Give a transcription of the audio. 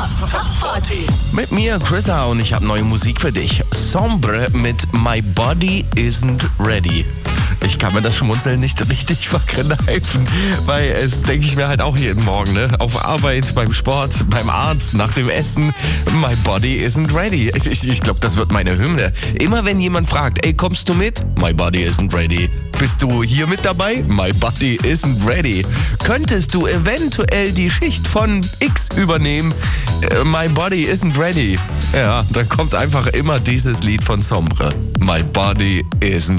Top 40. Mit mir, Chrissa, und ich habe neue Musik für dich. Sombre mit My Body Isn't Ready. Ich kann mir das Schmunzeln nicht richtig verkneifen, weil es denke ich mir halt auch jeden Morgen, ne? Auf Arbeit, beim Sport, beim Arzt, nach dem Essen. My Body Isn't Ready. Ich glaube, das wird meine Hymne. Immer wenn jemand fragt, ey, kommst du mit? My Body Isn't Ready. Bist du hier mit dabei? My Body Isn't Ready. Könntest du eventuell die Schicht von X übernehmen? My Body Isn't Ready. Ja, da kommt einfach immer dieses Lied von Sombre. My Body Isn't